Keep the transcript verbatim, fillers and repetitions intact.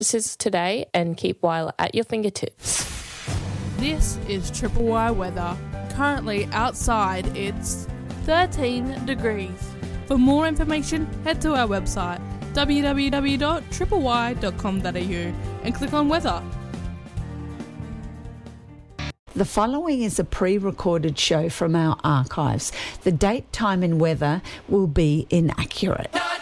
services today and keep Wyler at your fingertips. This is Triple Y weather. Currently outside it's thirteen degrees. For more information, head to our website w w w dot triple y dot com dot a u and click on weather. The following is a pre-recorded show from our archives. The date, time and weather will be inaccurate.